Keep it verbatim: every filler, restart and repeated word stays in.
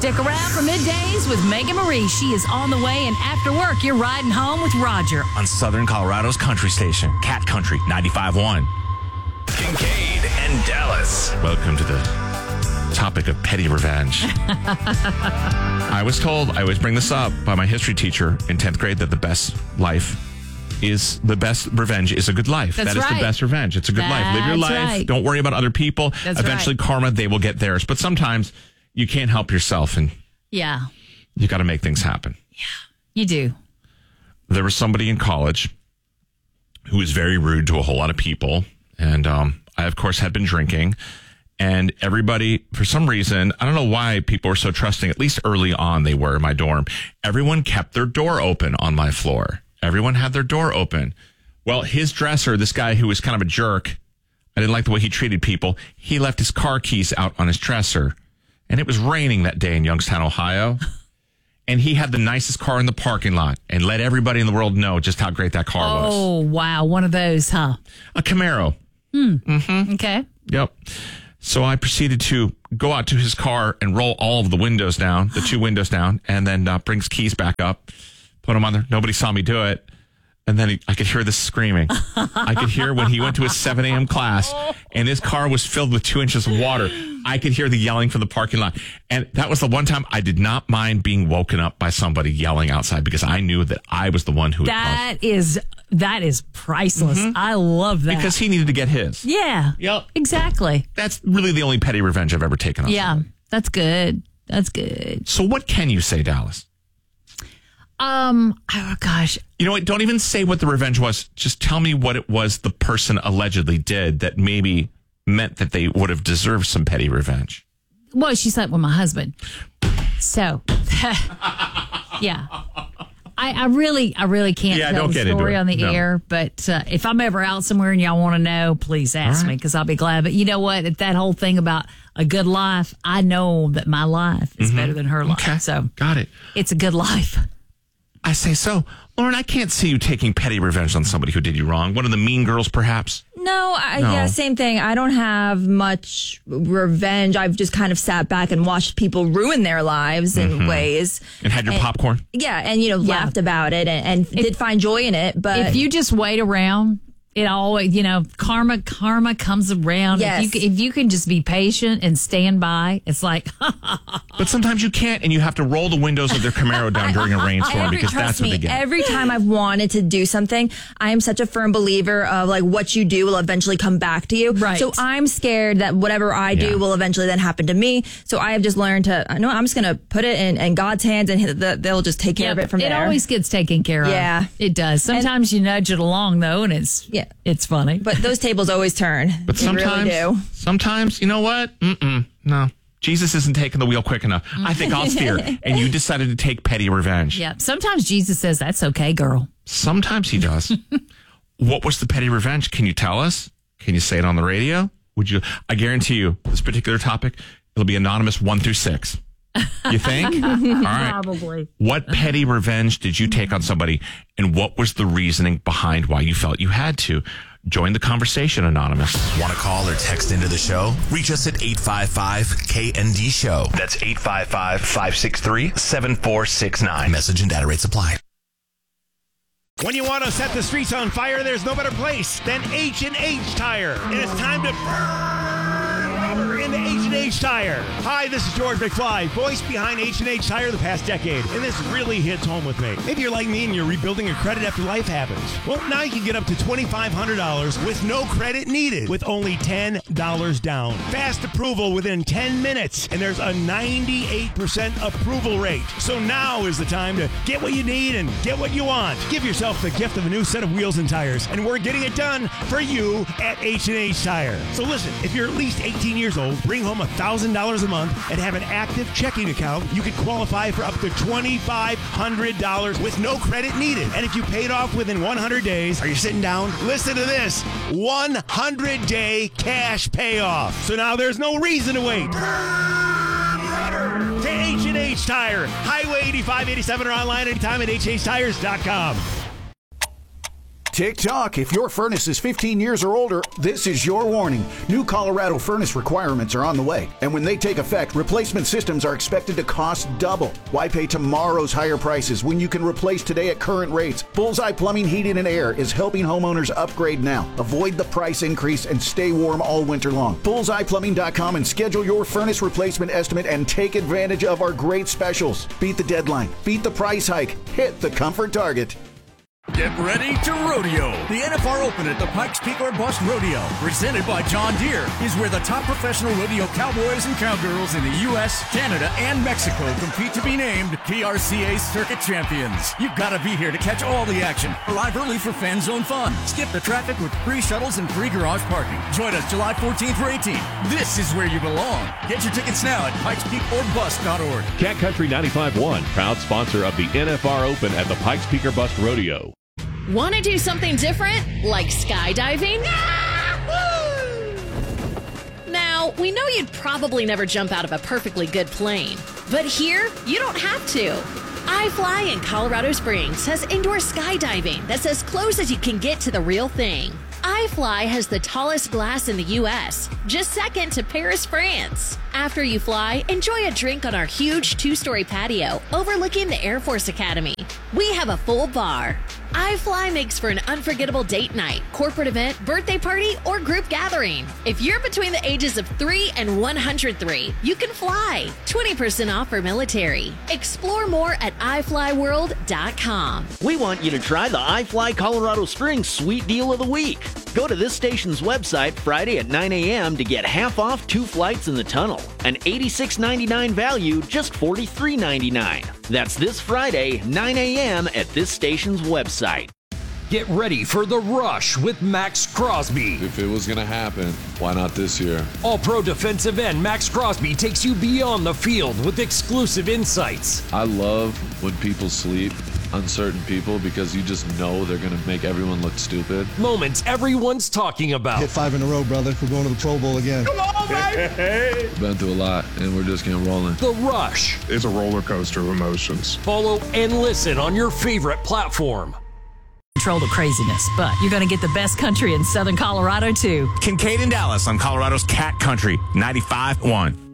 Stick around for middays with Megan Marie. She is on the way, and after work, you're riding home with Roger. On Southern Colorado's country station, Cat Country ninety-five point one. Kincaid and Dallas. Welcome to the topic of petty revenge. I was told, I always bring this up by my history teacher in tenth grade, that the best life is the best revenge is a good life. That's that is right. the best revenge. It's a good life. Live your That's life. right. Don't worry about other people. That's Eventually, right. karma, they will get theirs. But sometimes you can't help yourself, and Yeah, you got to make things happen. you do. There was somebody in college who was very rude to a whole lot of people. And um, I, of course, had been drinking. And everybody, for some reason, I don't know why people were so trusting, at least early on they were in my dorm. Everyone kept their door open on my floor. Everyone had their door open. Well, his dresser, this guy who was kind of a jerk, I didn't like the way he treated people. He left his car keys out on his dresser. And it was raining that day in Youngstown, Ohio. And he had the nicest car in the parking lot and let everybody in the world know just how great that car was. Oh, wow. One of those, huh? A Camaro. Hmm. Mm-hmm. Okay. Yep. So I proceeded to go out to his car and roll all of the windows down, the two windows down, and then uh, bring his keys back up, put them on there. Nobody saw me do it. And then he, I could hear this screaming. I could hear when he went to his seven a.m. class and his car was filled with two inches of water. I could hear the yelling from the parking lot. And that was the one time I did not mind being woken up by somebody yelling outside, because I knew that I was the one who had That caused. is that is priceless. Mhm. I love that. Because he needed to get his. Yeah. Yep. Exactly. That's really the only petty revenge I've ever taken on Yeah. somebody. That's good. That's good. So what can you say, Dallas? Um, oh gosh. You know what? Don't even say what the revenge was. Just tell me what it was the person allegedly did that maybe meant that they would have deserved some petty revenge. Well, she slept with my husband. So, yeah. I, I really, I really can't Yeah, tell don't the get into story it. on the No. air. But uh, if I'm ever out somewhere and y'all want to know, please ask All me, right. because I'll be glad. But you know what? If that whole thing about a good life, I know that my life is better than her life. Okay. So Got it. it's a good life. I say so. Lauren, I can't see you taking petty revenge on somebody who did you wrong. One of the mean girls, perhaps? No, I, No. yeah, same thing. I don't have much revenge. I've just kind of sat back and watched people ruin their lives in Mhm. ways. And had your popcorn? Yeah, and, you know, Yeah. laughed about it and, and did find joy in it. But If you just wait around, it always, you know, karma, karma comes around. Yes. If you, if you can just be patient and stand by, it's like, But sometimes you can't, and you have to roll the windows of their Camaro down during a rainstorm, Every- because trust that's what me, they get. every time I've wanted to do something, I am such a firm believer of like what you do will eventually come back to you. Right. So I'm scared that whatever I do Yeah. will eventually then happen to me. So I have just learned to, I know I'm just going to put it in, in God's hands, and the, they'll just take care of it from it there. always gets taken care of. Yeah. It does. Sometimes you nudge it along though, and it's Yeah. it's funny. But those tables always turn. But They sometimes, really do. sometimes, you know what? Mm-mm, no. Jesus isn't taking the wheel quick enough. I think I'll steer. And you decided to take petty revenge. Yeah. Sometimes Jesus says, "That's okay, girl." Sometimes he does. What was the petty revenge? Can you tell us? Can you say it on the radio? Would you? I guarantee you, this particular topic, it'll be anonymous one through six. You think? All right. Probably. What petty revenge did you take on somebody, and what was the reasoning behind why you felt you had to? Join the conversation, Anonymous. Want to call or text into the show? Reach us at eight five five K N D show. That's eight five five, five six three, seven four six nine. Message and data rates apply. When you want to set the streets on fire, there's no better place than H and H Tire. And it's time to burn rubber into H and H Tire. Hi, this is George McFly, voice behind H and H Tire the past decade. And this really hits home with me. Maybe you're like me and you're rebuilding your credit after life happens. Well, now you can get up to twenty-five hundred dollars with no credit needed with only ten dollars down. Fast approval within ten minutes. And there's a ninety-eight percent approval rate. So now is the time to get what you need and get what you want. Give yourself the gift of a new set of wheels and tires, and we're getting it done for you at H and H Tire. So listen, if you're at least eighteen years old, bring home one thousand dollars a month, and have an active checking account, you could qualify for up to twenty-five hundred dollars with no credit needed. And if you paid off within one hundred days, are you sitting down? Listen to this, one hundred day cash payoff. So now there's no reason to wait. To H and H Tire, Highway eighty-five eighty-seven, or online anytime at H H tires dot com. Tick-tock, if your furnace is fifteen years or older, this is your warning. New Colorado furnace requirements are on the way, and when they take effect, replacement systems are expected to cost double. Why pay tomorrow's higher prices when you can replace today at current rates? Bullseye Plumbing, Heating, and Air is helping homeowners upgrade now. Avoid the price increase and stay warm all winter long. bullseye plumbing dot com and schedule your furnace replacement estimate and take advantage of our great specials. Beat the deadline. Beat the price hike. Hit the comfort target. Get ready to rodeo. The N F R Open at the Pikes Peak or Bust Rodeo, presented by John Deere, is where the top professional rodeo cowboys and cowgirls in the U S, Canada, and Mexico compete to be named P R C A Circuit Champions. You've got to be here to catch all the action. Arrive early for fan zone fun. Skip the traffic with free shuttles and free garage parking. Join us July fourteenth through eighteenth. This is where you belong. Get your tickets now at pikes peak or bust dot org. Cat Country ninety-five point one, proud sponsor of the N F R Open at the Pikes Peak or Bust Rodeo. Want to do something different, like skydiving? Now, we know you'd probably never jump out of a perfectly good plane, but here, you don't have to. iFly in Colorado Springs has indoor skydiving that's as close as you can get to the real thing. iFly has the tallest glass in the U S, just second to Paris, France. After you fly, enjoy a drink on our huge two-story patio overlooking the Air Force Academy. We have a full bar. iFly makes for an unforgettable date night, corporate event, birthday party, or group gathering. If you're between the ages of three and one hundred three, you can fly. twenty percent off for military. Explore more at i fly world dot com. We want you to try the iFly Colorado Springs Sweet Deal of the Week. Go to this station's website Friday at nine a.m. to get half off two flights in the tunnel. An eighty-six ninety-nine value, just forty-three ninety-nine. That's this Friday, nine a.m. at this station's website. Get ready for The Rush with Max Crosby. If it was going to happen, why not this year? All-pro defensive end Max Crosby takes you beyond the field with exclusive insights. I love when people sleep on certain people because you just know they're going to make everyone look stupid. Moments everyone's talking about. Hit five in a row, brother. We're going to the Pro Bowl again. Come on, baby! Been through a lot, and we're just getting rolling. The Rush. It's a roller coaster of emotions. Follow and listen on your favorite platform. Control the craziness, but you're going to get the best country in Southern Colorado, too. Kincaid and Dallas on Colorado's Cat Country ninety-five point one.